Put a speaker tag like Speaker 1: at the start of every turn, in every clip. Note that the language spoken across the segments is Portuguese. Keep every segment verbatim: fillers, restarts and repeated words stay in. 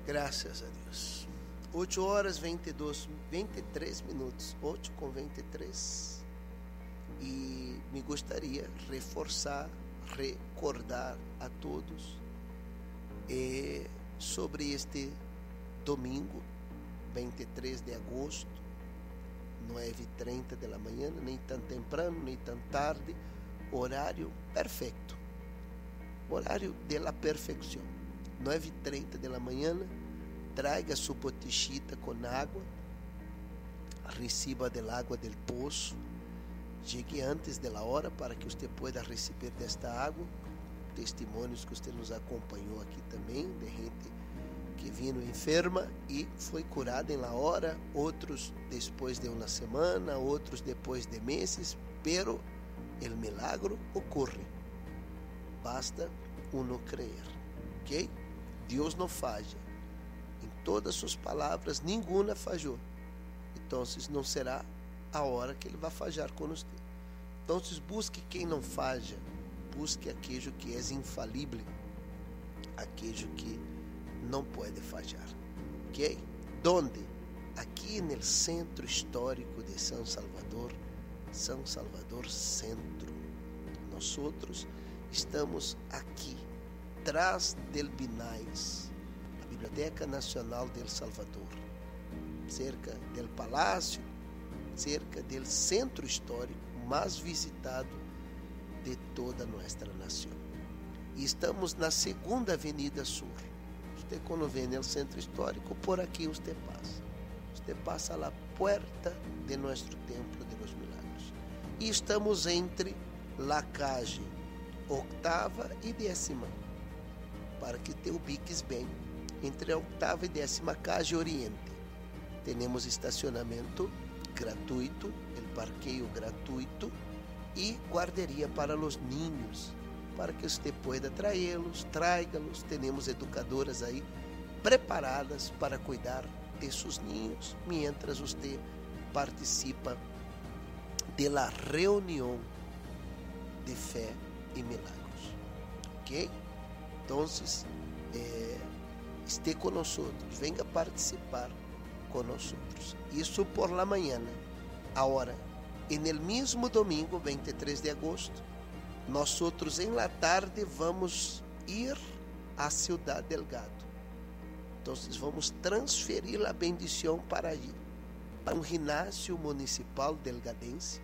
Speaker 1: Graças a Deus. oito horas vinte e dois, vinte e três minutos. oito com vinte e três. E me gostaria reforçar, recordar a todos eh, sobre este domingo, vinte e três de agosto, nove e trinta da manhã, nem tão temprano, nem tão tarde, horário perfeito, horário de la perfeição. nove e trinta da manhã, traga sua botijita com água, receba del água del poço, chegue antes da hora para que você pueda receber desta água. Testemunhos que você nos acompanhou aqui também, de gente que vino enferma e foi curada em la hora, outros depois de uma semana, outros depois de meses, pero el milagro ocorre. Basta uno creer, ok? Deus não falha. Em todas suas palavras, nenhuma falhou. Então, não será a hora que ele vai falhar com você. Então, busque quem não falha, busque aquele que é infalível, aquele que não pode falhar. Ok? Donde? Aqui no centro histórico de São Salvador, São Salvador Centro. Nós outros estamos aqui, atrás del Binais, a Biblioteca Nacional de El Salvador, cerca del Palácio, cerca del centro histórico mais visitado de toda nossa nação. E estamos na segunda Avenida Sul. Você quando vem no centro histórico, por aqui você passa. Você passa a porta de nosso Templo de los Milagros. E estamos entre la calle octava e décima, para que te ubiques bem, entre a octava e décima calle Oriente. Temos estacionamento gratuito, el parqueio gratuito e guarderia para os niños, para que você pueda traê-los, tráigalos. Temos educadoras aí preparadas para cuidar de seus niños, mientras você participa de la reunião de fé e milagros. Ok? Então, eh, esteja conosco, venga participar conosco. Isso por la manhã. Agora, en el mesmo domingo, vinte e três de agosto, nós outros em la tarde vamos ir à Ciudad Delgado. Então, vamos transferir a bendição para allí, para um ginásio municipal delgadense,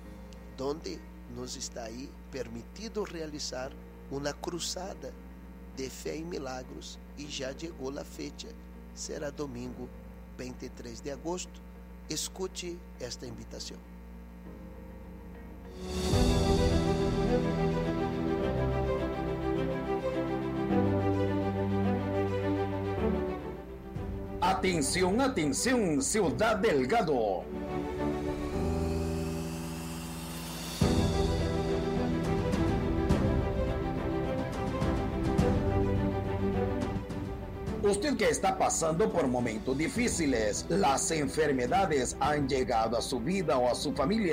Speaker 1: onde nos está aí permitido realizar uma cruzada de fé e milagros, e já chegou a fecha, será domingo vinte e três de agosto. Escute esta invitação.
Speaker 2: Atenção, atenção, Ciudad Delgado. Usted que está pasando por momentos difíciles, las enfermedades han llegado a su vida o a su familia.